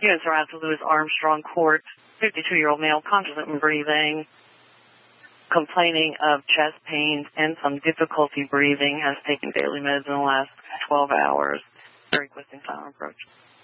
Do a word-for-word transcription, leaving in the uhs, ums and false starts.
Units arrived to Louis Armstrong Court, fifty-two-year-old male, conscious and breathing, complaining of chest pains and some difficulty breathing, has taken daily meds in the last twelve hours. Requesting final approach.